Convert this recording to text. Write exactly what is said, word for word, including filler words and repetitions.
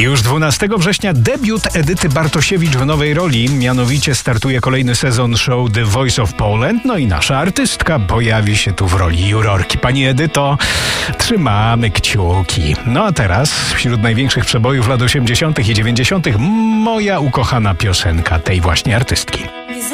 Już dwunastego września debiut Edyty Bartosiewicz w nowej roli, mianowicie startuje kolejny sezon show The Voice of Poland, no i nasza artystka pojawi się tu w roli jurorki. Pani Edyto, trzymamy kciuki. No a teraz wśród największych przebojów lat osiemdziesiątych i dziewięćdziesiątych moja ukochana piosenka tej właśnie artystki.